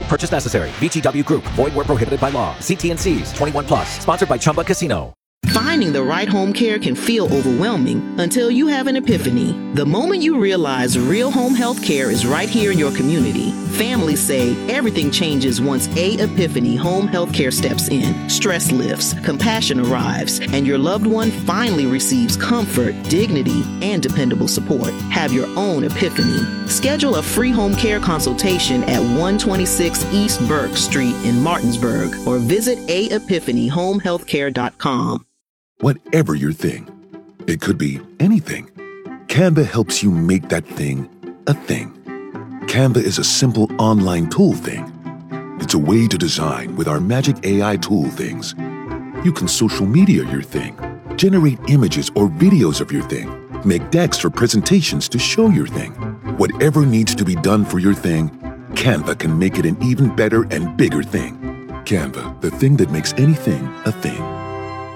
purchase necessary. VGW Group. Void where prohibited by law. See T&Cs. 21 plus. Sponsored by Chumba Casino. Finding the right home care can feel overwhelming until you have an epiphany. The moment you realize real home health care is right here in your community. Families say everything changes once a epiphany home health care steps in. Stress lifts, compassion arrives, and your loved one finally receives comfort, dignity, and dependable support. Have your own epiphany. Schedule a free home care consultation at 126 East Burke Street in Martinsburg or visit aepiphanyhomehealthcare.com. Whatever your thing, it could be anything. Canva helps you make that thing a thing. Canva is a simple online tool thing. It's a way to design with our magic AI tool things. You can social media your thing, generate images or videos of your thing, make decks or presentations to show your thing. Whatever needs to be done for your thing, Canva can make it an even better and bigger thing. Canva, the thing that makes anything a thing.